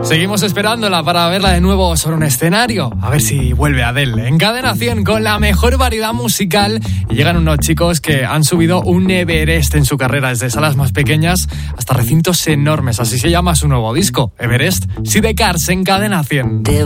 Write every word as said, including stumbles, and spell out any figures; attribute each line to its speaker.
Speaker 1: Seguimos esperándola para verla de nuevo sobre un escenario. A ver si vuelve Adele. En Cadena cien con la mejor variedad musical. Y llegan unos chicos que han subido un Everest en su carrera, desde salas más pequeñas hasta recintos enormes. Así se llama su nuevo disco, Everest. Sidecars en Cadena cien.
Speaker 2: Te